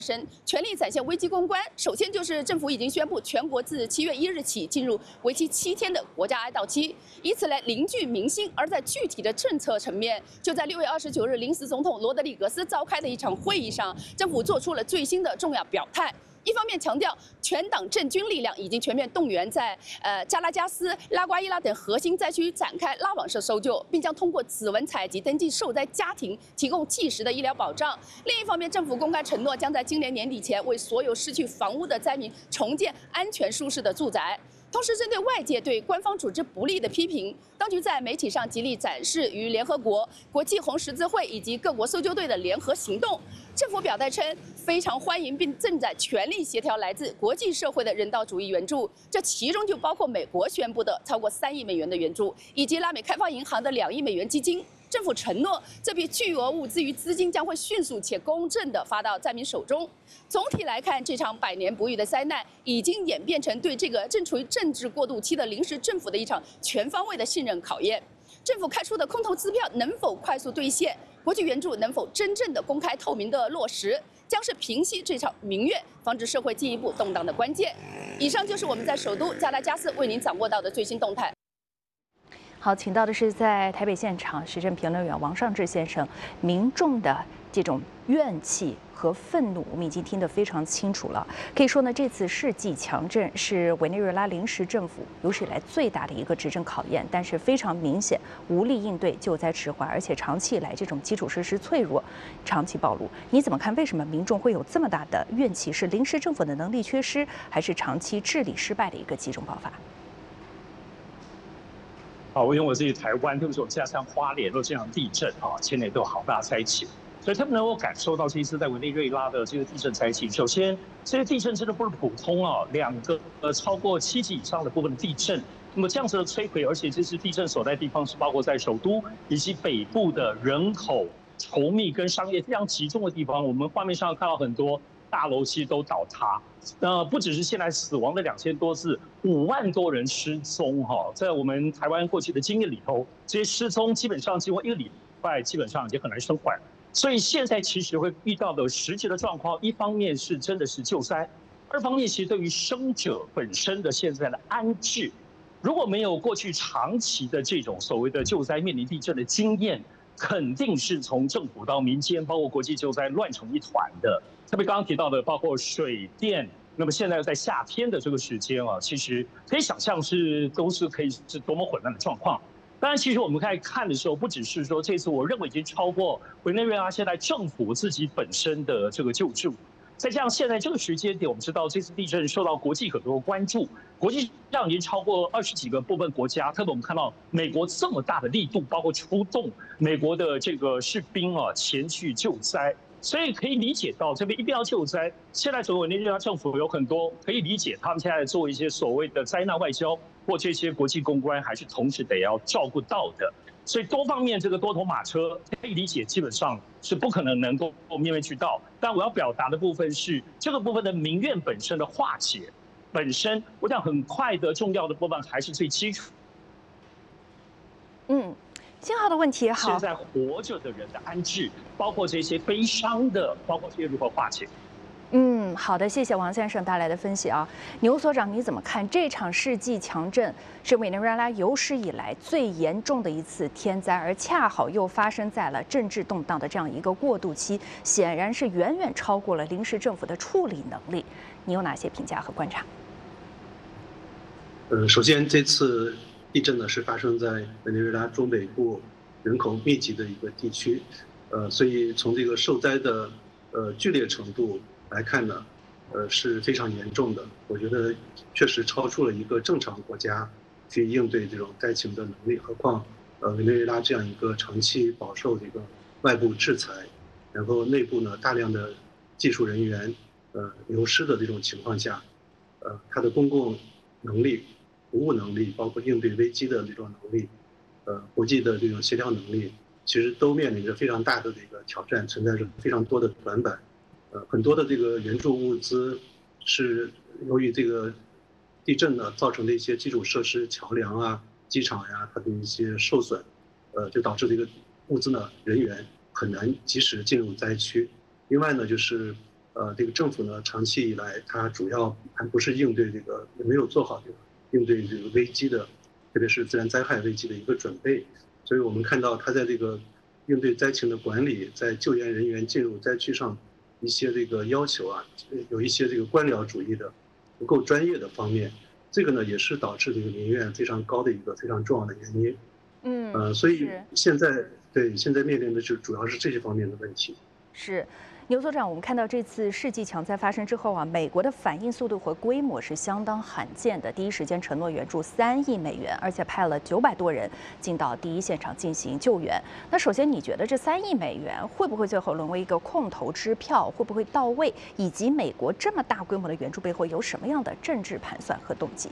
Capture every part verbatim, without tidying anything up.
深，全力展现危机公关。首先就是政府已经宣布，全国自七月一日起进入为期七天的国家哀悼期，以此来凝聚民心。而在具体的政策层面，就在六月二十九日，临时总统罗德里格斯召开的一场会议上，政府做出了最新的重要表态。 一方面强调，全党政军力量已经全面动员在呃加拉加斯、拉瓜伊拉等核心灾区展开拉网式搜救，并将通过指纹采集登记受灾家庭提供即时的医疗保障。另一方面，政府公开承诺将在今年年底前为所有失去房屋的灾民重建安全舒适的住宅。 同时，针对外界对官方组织不利的批评，当局在媒体上极力展示与联合国、国际红十字会以及各国搜救队的联合行动。政府表态称，非常欢迎并正在全力协调来自国际社会的人道主义援助，这其中就包括美国宣布的超过三亿美元的援助，以及拉美开发银行的两亿美元基金。 政府承诺，这笔巨额物资与资金将会迅速且公正地发到灾民手中。总体来看，这场百年不遇的灾难已经演变成对这个正处于政治过渡期的临时政府的一场全方位的信任考验。政府开出的空头支票能否快速兑现？国际援助能否真正的公开透明的落实？ 将是平息这场民怨、防止社会进一步动荡的关键。以上就是我们在首都加拉加斯为您掌握到的最新动态。 好，请到的是在台北现场时政评论员王尚志先生。民众的这种怨气和愤怒，我们已经听得非常清楚了。可以说呢，这次世纪强震是委内瑞拉临时政府有史以来最大的一个执政考验，但是非常明显，无力应对，救灾迟缓，而且长期以来这种基础设施脆弱，长期暴露。你怎么看？为什么民众会有这么大的怨气？是临时政府的能力缺失，还是长期治理失败的一个集中爆发？ 啊，我因为我自己台湾，特别是我家乡花莲都这样地震啊，前年都有好大灾情，所以他们能够感受到这一次在委内瑞拉的这个地震灾情。首先，这些地震真的不是普通啊，两个呃超过七级以上的部分的地震，那么这样子的摧毁，而且这次地震所在地方是包括在首都以及北部的人口稠密跟商业非常集中的地方。我们画面上看到很多大楼其实都倒塌。 那不只是现在死亡的两千多次，五万多人失踪哈，在我们台湾过去的经验里头，这些失踪基本上经过一个礼拜，基本上已经很难生还。所以现在其实会遇到的实际的状况，一方面是真的是救灾，二方面其实对于生者本身的现在的安置，如果没有过去长期的这种所谓的救灾面临地震的经验，肯定是从政府到民间，包括国际救灾乱成一团的。 特别刚刚提到的，包括水电，那么现在在夏天的这个时间啊，其实可以想象是都是可以是多么混乱的状况。当然，其实我们在看的时候，不只是说这次我认为已经超过委内瑞拉现在政府自己本身的这个救助，再加上现在这个时间点，我们知道这次地震受到国际很多关注，国际上已经超过二十几个部分国家，特别我们看到美国这么大的力度，包括出动美国的这个士兵啊前去救灾。 所以可以理解到，这边一定要救灾。现在整个委内瑞拉政府有很多可以理解，他们现在做一些所谓的灾难外交或这些国际公关，还是同时得要照顾到的。所以多方面这个多头马车可以理解，基本上是不可能能够面面俱到。但我要表达的部分是，这个部分的民怨本身的化解，本身我想很快的重要的部分还是最基础。 嗯。 信号的问题好， 现在活着的人的安置，包括这些悲伤的，包括这些如何化解。 嗯，好的，谢谢王先生带来的分析啊。牛所长，你怎么看这场世纪强震是委内瑞拉有史以来最严重的一次天灾，而恰好又发生在了政治动荡的这样一个过渡期，显然是远远超过了临时政府的处理能力。你有哪些评价和观察？ 呃，首先这次。 地震呢是发生在委内瑞拉中北部人口密集的一个地区，呃，所以从这个受灾的呃剧烈程度来看呢，呃是非常严重的。我觉得确实超出了一个正常国家去应对这种灾情的能力，何况呃委内瑞拉这样一个长期饱受这个外部制裁，然后内部呢大量的技术人员呃流失的这种情况下，呃它的公共能力。 服务能力，包括应对危机的这种能力，呃，国际的这种协调能力，其实都面临着非常大的这个挑战，存在着非常多的短板。呃，很多的这个援助物资是由于这个地震呢造成的一些基础设施、桥梁啊、机场呀，它的一些受损，呃，就导致这个物资呢人员很难及时进入灾区。另外呢，就是呃，这个政府呢，长期以来它主要还不是应对这个，没有做好这个应对这个危机的，特别是自然灾害危机的一个准备。所以我们看到它在这个应对灾情的管理，在救援人员进入灾区上一些这个要求啊，有一些这个官僚主义的不够专业的方面，这个呢也是导致这个民怨非常高的一个非常重要的原因。 嗯， 呃，所以是现在对现在面临的就主要是这些方面的问题。 是。牛所长，我们看到这次世纪强灾发生之后啊，美国的反应速度和规模是相当罕见的，第一时间承诺援助三亿美元，而且派了九百多人进到第一现场进行救援。那首先，你觉得这三亿美元会不会最后沦为一个空头支票？会不会到位？以及美国这么大规模的援助背后有什么样的政治盘算和动机？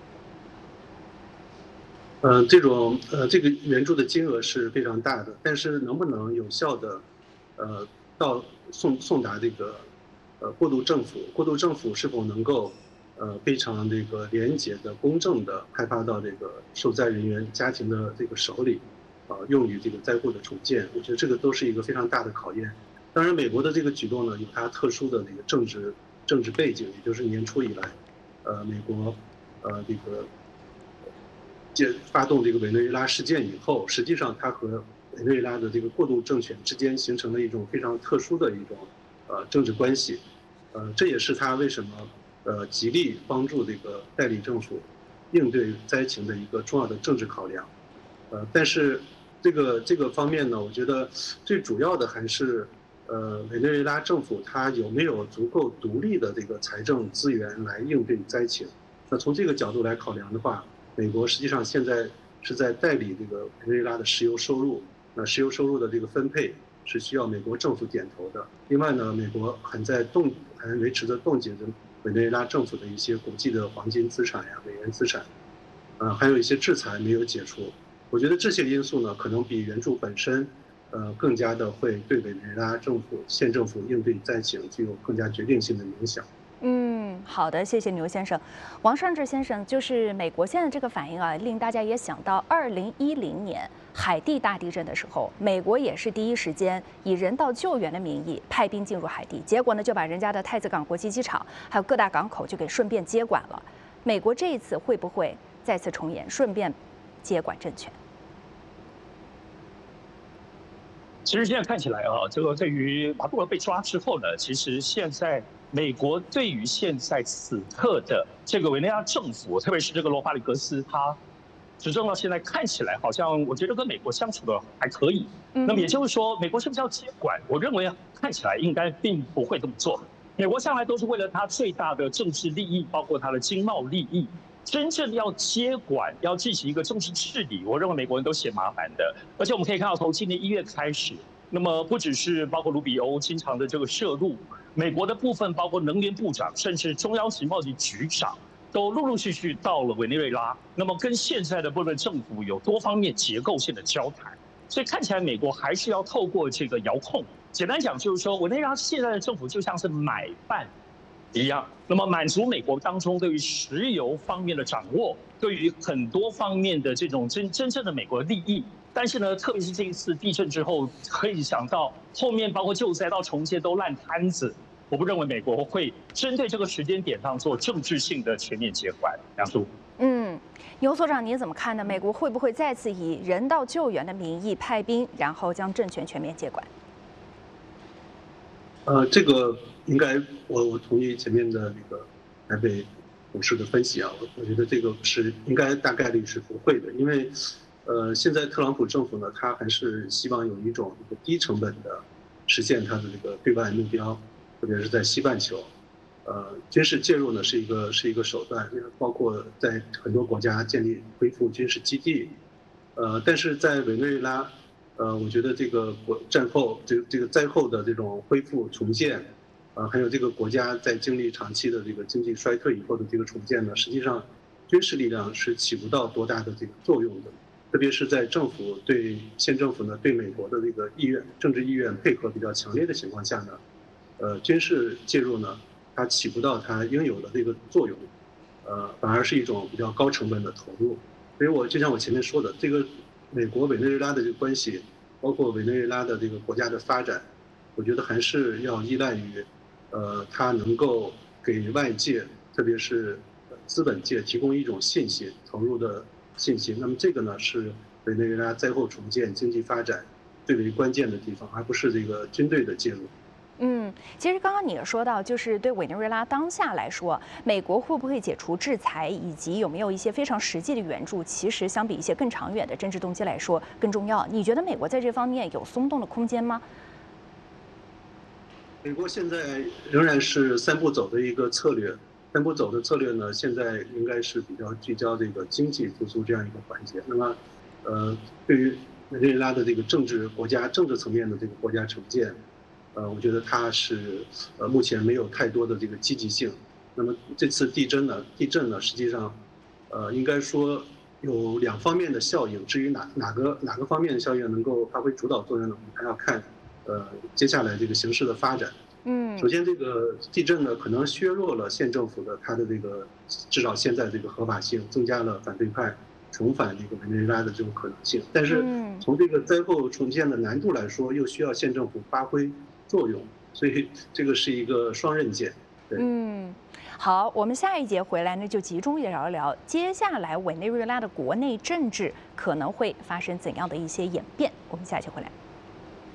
呃，这种呃这个援助的金额是非常大的，但是能不能有效的呃到送送达这个呃过渡政府，过渡政府是否能够呃非常这个廉洁的、公正的派发到这个受灾人员家庭的这个手里，啊、呃，用于这个灾后的重建？我觉得这个都是一个非常大的考验。当然，美国的这个举动呢，有它特殊的这个政治政治背景，也就是年初以来，呃，美国呃这个接发动这个委内瑞拉事件以后，实际上它和委内瑞拉的这个过渡政权之间形成了一种非常特殊的一种呃政治关系，呃，这也是他为什么呃极力帮助这个代理政府应对灾情的一个重要的政治考量。呃，但是这个这个方面呢，我觉得最主要的还是呃委内瑞拉政府它有没有足够独立的这个财政资源来应对灾情。那从这个角度来考量的话，美国实际上现在是在代理这个委内瑞拉的石油收入。那石油收入的这个分配是需要美国政府点头的。另外呢，美国还在冻还维持着冻结着委内瑞拉政府的一些国际的黄金资产呀、美元资产，呃，还有一些制裁没有解除。我觉得这些因素呢，可能比援助本身，呃，更加的会对委内瑞拉政府、县政府应对灾情具有更加决定性的影响。 嗯，好的，谢谢牛先生。王尚志先生，就是美国现在这个反应啊，令大家也想到二零一零年海地大地震的时候，美国也是第一时间以人道救援的名义派兵进入海地，结果呢就把人家的太子港国际机场还有各大港口就给顺便接管了。美国这一次会不会再次重演，顺便接管政权？ 其实现在看起来啊，这个对于马杜罗被抓之后呢，其实现在美国对于现在此刻的这个委内瑞拉政府，特别是这个罗法里格斯，他执政到现在看起来好像我觉得跟美国相处的还可以。那么也就是说，美国是不是要接管？我认为看起来应该并不会这么做。美国向来都是为了他最大的政治利益，包括他的经贸利益。真正要接管，要进行一个政治治理，我认为美国人都嫌麻烦的。而且我们可以看到，从今年一月开始，那么不只是包括卢比欧经常的这个涉入，美国的部分包括能源部长，甚至中央情报局局长，都陆陆续续到了委内瑞拉。那么跟现在的部分政府有多方面结构性的交谈。所以看起来，美国还是要透过这个遥控。简单讲，就是说，委内瑞拉现在的政府就像是买办一样，那么满足美国当中对于石油方面的掌握，对于很多方面的这种真真正的美国利益。但是呢，特别是这一次地震之后，可以想到后面包括救灾到重建都烂摊子。我不认为美国会针对这个时间点上做政治性的全面接管。梁叔， 嗯，牛所长，你怎么看呢？美国会不会再次以人道救援的名义派兵，然后将政权全面接管？ 呃，这个应该我我同意前面的那个台北董事的分析啊，我我觉得这个是应该大概率是不会的，因为呃，现在特朗普政府呢，他还是希望有一种一个低成本的实现他的这个对外目标，特别是在西半球，呃，军事介入呢是一个是一个手段，包括在很多国家建立恢复军事基地，呃，但是在委内瑞拉。呃，我觉得这个国战后这这个灾后的这种恢复重建，呃，还有这个国家在经历长期的这个经济衰退以后的这个重建呢，实际上军事力量是起不到多大的这个作用的，特别是在政府对县政府呢对美国的这个意愿、政治意愿配合比较强烈的情况下呢，呃，军事介入呢，它起不到它应有的这个作用，呃，反而是一种比较高成本的投入。所以我就像我前面说的，这个。美国委内瑞拉的这个关系，包括委内瑞拉的这个国家的发展，我觉得还是要依赖于呃，它能够给外界，特别是资本界提供一种信心，投入的信心。那么这个呢，是委内瑞拉灾后重建、经济发展最为关键的地方，而不是这个军队的介入。 嗯，其实刚刚你也说到，就是对委内瑞拉当下来说，美国会不会解除制裁，以及有没有一些非常实际的援助，其实相比一些更长远的政治动机来说更重要。你觉得美国在这方面有松动的空间吗？ 美国现在仍然是三步走的一个策略，三步走的策略呢，现在应该是比较聚焦这个经济复苏这样一个环节。那么，呃，对于委内瑞拉的这个政治国家政治层面的这个国家重建。呃，我觉得它是呃目前没有太多的这个积极性。那么这次地震呢，地震呢，实际上，呃，应该说有两方面的效应。至于哪哪个哪个方面的效应能够发挥主导作用呢？我们还要看呃接下来这个形势的发展。 嗯， 首先这个地震呢，可能削弱了县政府的它的这个至少现在这个合法性，增加了反对派重返这个委内瑞拉的这种可能性。但是从这个灾后重建的难度来说，又需要县政府发挥作用，所以这个是一个双刃剑。对， 嗯，好，我们下一节回来呢，就集中聊一聊接下来委内瑞拉的国内政治可能会发生怎样的一些演变。我们下期回来。